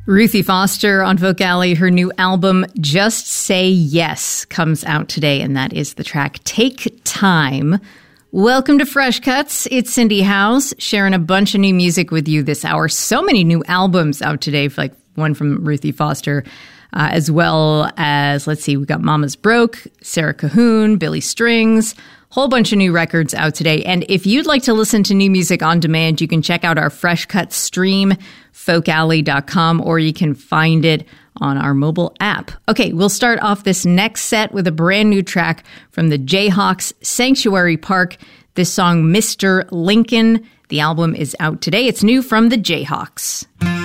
Ruthie Foster on Folk Alley. Her new album, Just Say Yes, comes out today, and that is the track Take Time. Welcome to Fresh Cuts. It's Cindy House, sharing a bunch of new music with you this hour. So many new albums out today, like one from Ruthie Foster, as well as, let's see, we got Mama's Broke, Sarah Cahoon, Billy Strings, whole bunch of new records out today. And if you'd like to listen to new music on demand, you can check out our Fresh Cuts stream, folkalley.com, or you can find it on our mobile app. Okay, we'll start off this next set with a brand new track from the Jayhawks, Sanctuary Park. This song, Mr. Lincoln. The album is out today. It's new from the Jayhawks.